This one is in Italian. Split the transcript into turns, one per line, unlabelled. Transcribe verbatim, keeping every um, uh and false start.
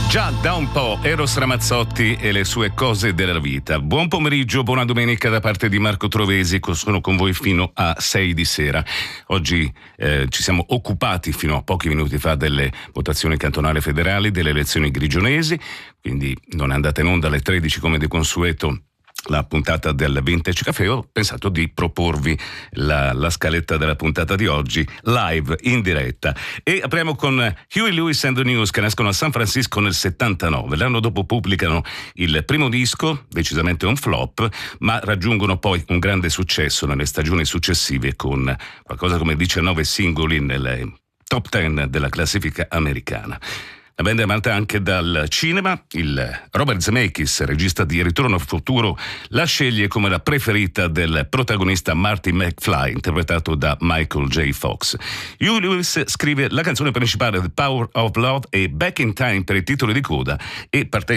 Già da un po' Eros Ramazzotti e le sue cose della vita. Buon pomeriggio, buona domenica da parte di Marco Trovesi, sono con voi fino a sei di sera. Oggi eh, ci siamo occupati fino a pochi minuti fa delle votazioni cantonali federali, delle elezioni grigionesi, quindi non è andata in onda alle tredici come di consueto la puntata del Vintage Café. Ho pensato di proporvi la, la scaletta della puntata di oggi live, in diretta, e apriamo con Huey Lewis and the News, che nascono a San Francisco nel settantanove. L'anno dopo pubblicano il primo disco, decisamente un flop, ma raggiungono poi un grande successo nelle stagioni successive con qualcosa come diciannove singoli nelle top dieci della classifica americana. La band è amata anche dal cinema. Il Robert Zemeckis, regista di Ritorno al futuro, la sceglie come la preferita del protagonista Marty McFly, interpretato da Michael J. Fox. Huey Lewis scrive la canzone principale The Power of Love e Back in Time per i titoli di coda e partecipa